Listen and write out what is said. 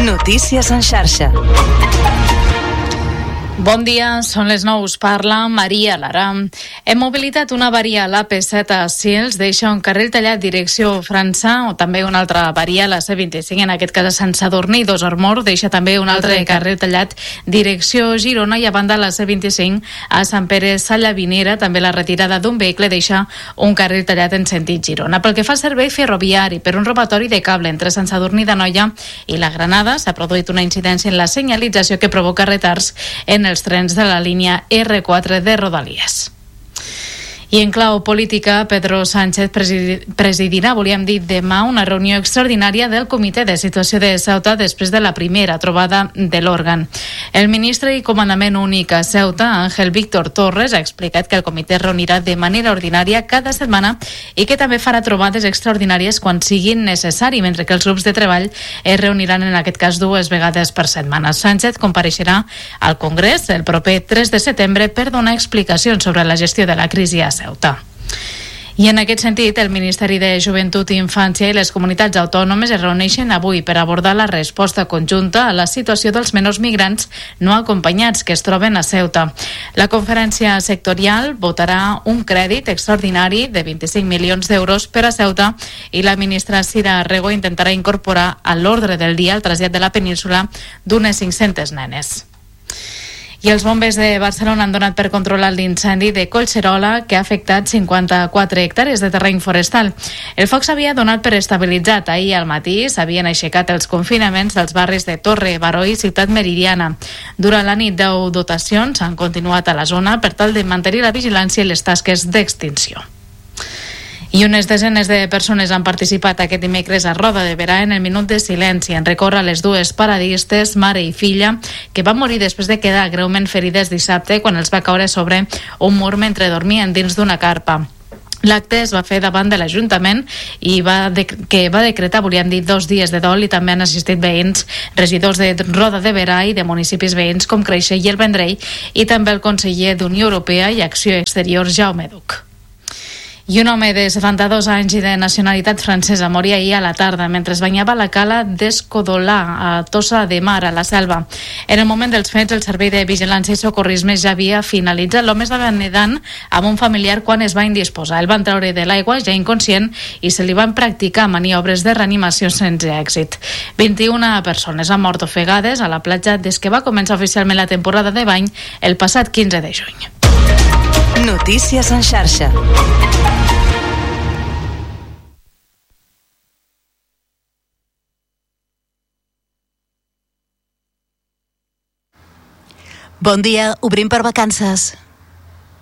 Notícies en xarxa. Bon dia, són les 9, us parla Maria Lara. Hem mobilitat una avaria a l'AP7 a Sils, deixa un carril tallat direcció França, o també una altra avaria a la C25, en aquest cas a Sant Sadurní i Dos Armor, deixa també un altre carril tallat direcció Girona, i a banda la C25 a Sant Pere Sallavinera, també la retirada d'un vehicle deixa un carril tallat en sentit Girona. Pel que fa al servei ferroviari, per un robatori de cable entre Sant Sadurní d'Anoia i la Granada, s'ha produït una incidència en la senyalització que provoca retards en els trens de la línia R4 de Rodalies. I en clau política, Pedro Sánchez presidirà, volíem dir, demà una reunió extraordinària del Comitè de Situació de Ceuta després de la primera trobada de l'òrgan. El ministre i comandament únic a Ceuta, Ángel Víctor Torres, ha explicat que el comitè es reunirà de manera ordinària cada setmana i que també farà trobades extraordinàries quan siguin necessari, mentre que els grups de treball es reuniran en aquest cas 2 vegades per setmana. Sánchez compareixerà al Congrés el proper 3 de setembre per donar explicacions sobre la gestió de la crisi a Ceuta. I en aquest sentit, el Ministeri de Joventut i Infància i les comunitats autònomes es reuneixen avui per abordar la resposta conjunta a la situació dels menors migrants no acompanyats que es troben a Ceuta. La conferència sectorial votarà un crèdit extraordinari de 25 milions d'euros per a Ceuta i la ministra Sira Rego intentarà incorporar a l'ordre del dia el trasllat de la península d'unes 500 nenes. I els bombers de Barcelona han donat per controlar l'incendi de Collserola, que ha afectat 54 hectàrees de terreny forestal. El foc s'havia donat per estabilitzat. Ahir al matí s'havien aixecat els confinaments dels barris de Torre, Baró i Ciutat Meridiana. Durant la nit, 10 dotacions han continuat a la zona per tal de mantenir la vigilància i les tasques d'extinció. I unes desenes de persones han participat aquest dimecres a Roda de Berà en el minut de silenci en recórrer les dues paradistes, mare i filla, que van morir després de quedar greument ferides dissabte quan els va caure sobre un mur mentre dormien dins d'una carpa. L'acte es va fer davant de l'Ajuntament i que va decretar, volíem dir, 2 dies de dol, i també han assistit veïns, regidors de Roda de Berà i de municipis veïns com Creixell i el Vendrell, i també el conseller d'Unió Europea i Acció Exterior, Jaume Duch. I un home de 72 anys i de nacionalitat francesa moria ahir a la tarda mentre es banyava a la cala d'Escodolà, a Tossa de Mar, a la Selva. En el moment dels fets, el servei de vigilància i socorrisme ja havia finalitzat. L'home estava nedant amb un familiar quan es va indisposar. El van treure de l'aigua ja inconscient i se li van practicar maniobres de reanimació sense èxit. 21 persones han mort ofegades a la platja des que va començar oficialment la temporada de bany el passat 15 de juny. Notícies en xarxa. Bon dia, obrim per vacances.